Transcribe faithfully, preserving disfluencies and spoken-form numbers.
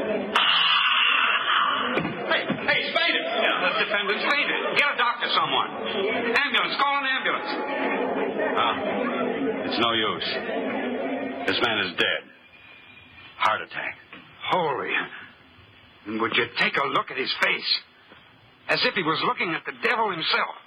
Hey, hey, he's fainted. Yeah, the defendant's fainted. Get a doctor, someone. Ambulance, call an ambulance. Ah, it's no use. This man is dead. Heart attack. Holy. And would you take a look at his face? As if he was looking at the devil himself.